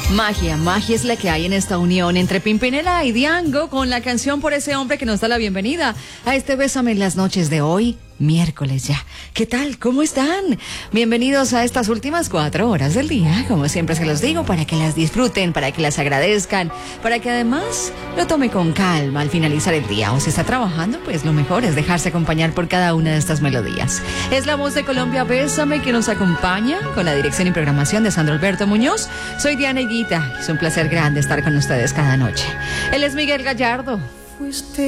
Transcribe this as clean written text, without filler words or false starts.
Magia es la que hay en esta unión entre Pimpinela y Diango con la canción Por ese hombre que nos da la bienvenida a este Bésame en las noches de hoy, miércoles ya. ¿Qué tal? ¿Cómo están? Bienvenidos a estas últimas 4 horas del día, como siempre se los digo, para que las disfruten, para que las agradezcan, para que además lo tome con calma al finalizar el día. O si está trabajando, pues lo mejor es dejarse acompañar por cada una de estas melodías. Es la voz de Colombia Bésame que nos acompaña con la dirección y programación de Sandro Alberto Muñoz. Soy Diana Higuita. Es un placer grande estar con ustedes cada noche. Él es Miguel Gallardo. Fuiste